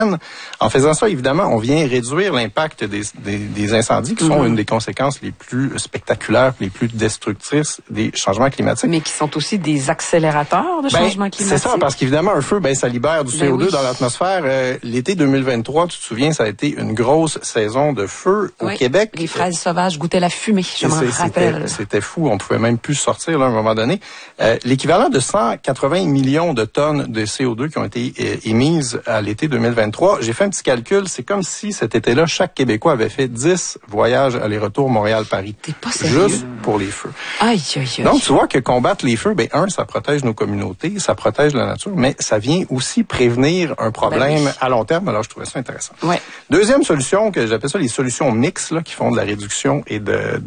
En faisant ça, évidemment, on vient réduire l'impact des incendies qui sont une des conséquences les plus spectaculaires, les plus destructrices des changements climatiques. Mais qui sont aussi des accélérateurs de changement climatique. C'est ça, parce qu'évidemment, un feu, ça libère du CO2 dans l'atmosphère. L'été 2023, tu te souviens, ça a été une grosse saison de feu au Québec. Les fraises sauvages goûtaient la fumée, je m'en rappelle. C'était fou, on pouvait même plus sortir là, à un moment donné. L'équivalent de 180 millions de tonnes de CO2 qui ont été émises à l'été 2023. J'ai fait un petit calcul, c'est comme si cet été-là, chaque Québécois avait fait 10 voyages aller-retour Montréal-Paris. T'es pas sérieux? Juste pour les feux. Aïe, aïe, aïe. Donc, tu vois que combattre les feux, ça protège nos communautés, ça protège la nature, mais ça vient aussi prévenir un problème à long terme. Alors, je trouvais ça intéressant. Ouais. Deuxième solution, que j'appelle ça les solutions mixtes, là, qui font de la réduction et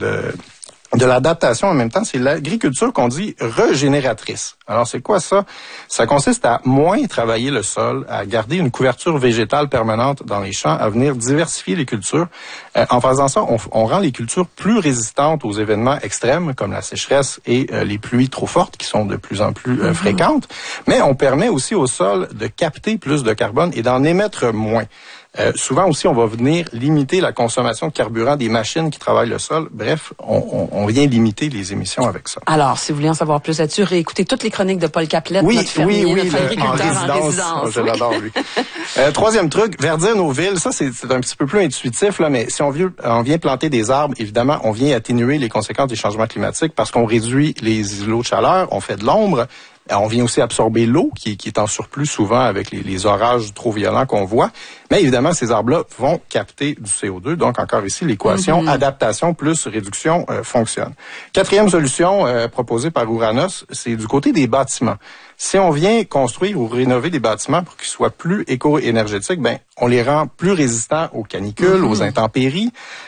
de l'adaptation en même temps, c'est l'agriculture qu'on dit régénératrice. Alors, c'est quoi ça? Ça consiste à moins travailler le sol, à garder une couverture végétale permanente dans les champs, à venir diversifier les cultures. En faisant ça, on rend les cultures plus résistantes aux événements extrêmes, comme la sécheresse et les pluies trop fortes, qui sont de plus en plus fréquentes. Mais on permet aussi au sol de capter plus de carbone et d'en émettre moins. Souvent aussi, on va venir limiter la consommation de carburant des machines qui travaillent le sol. Bref, on vient limiter les émissions avec ça. Alors, si vous voulez en savoir plus là-dessus, réécoutez toutes les chroniques de Paul Caplette, notre fermier, notre agriculteur en résidence. Je l'adore, lui. Troisième truc, verdir nos villes. Ça, c'est un petit peu plus intuitif, là, mais si on vient planter des arbres, évidemment, on vient atténuer les conséquences des changements climatiques parce qu'on réduit les îlots de chaleur, on fait de l'ombre. On vient aussi absorber l'eau qui est en surplus souvent avec les orages trop violents qu'on voit. Mais évidemment, ces arbres-là vont capter du CO2. Donc, encore ici, l'équation adaptation plus réduction fonctionne. Quatrième solution proposée par Ouranos, c'est du côté des bâtiments. Si on vient construire ou rénover des bâtiments pour qu'ils soient plus éco-énergétiques, on les rend plus résistants aux canicules, aux intempéries,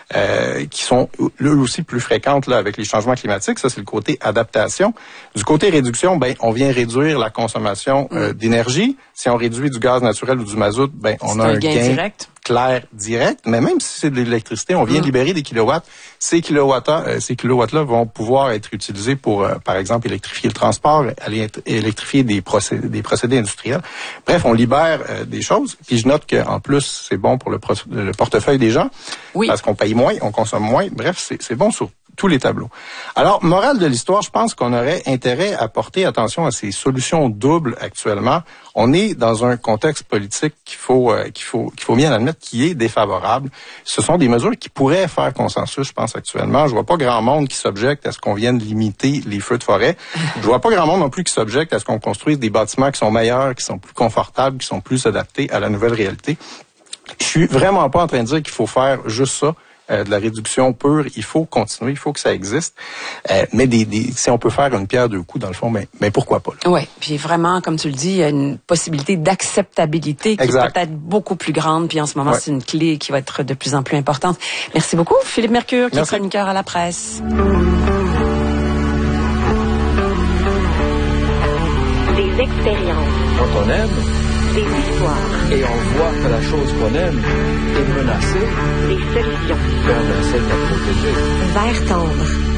qui sont eux aussi plus fréquentes là avec les changements climatiques. Ça, c'est le côté adaptation. Du côté réduction, on vient réduire la consommation d'énergie. Si on réduit du gaz naturel ou du mazout, on a un gain clair direct. Mais même si c'est de l'électricité, on vient libérer des kilowatts. Ces kilowatts-là vont pouvoir être utilisés pour, par exemple, électrifier le transport, aller électrifier des procédés industriels. Bref, on libère des choses. Puis je note qu'en plus, c'est bon pour le portefeuille des gens. Oui. Parce qu'on paye moins, on consomme moins. Bref, c'est bon sur tous les tableaux. Alors, morale de l'histoire, je pense qu'on aurait intérêt à porter attention à ces solutions doubles actuellement. On est dans un contexte politique qu'il faut bien admettre qui est défavorable. Ce sont des mesures qui pourraient faire consensus, je pense, actuellement. Je vois pas grand monde qui s'objecte à ce qu'on vienne limiter les feux de forêt. Je vois pas grand monde non plus qui s'objecte à ce qu'on construise des bâtiments qui sont meilleurs, qui sont plus confortables, qui sont plus adaptés à la nouvelle réalité. Je suis vraiment pas en train de dire qu'il faut faire juste ça. De la réduction pure, il faut continuer, il faut que ça existe. Mais si on peut faire une pierre deux coups, dans le fond, mais pourquoi pas? Oui, puis vraiment, comme tu le dis, il y a une possibilité d'acceptabilité qui est peut-être beaucoup plus grande. Puis en ce moment, c'est une clé qui va être de plus en plus importante. Merci beaucoup, Philippe Mercure, qui est chroniqueur à la presse. Des expériences. Quand on aime, des histoires. Et on voit que la chose qu'on aime est menacée. Des solutions. On essaie de la protéger. Vert tendre.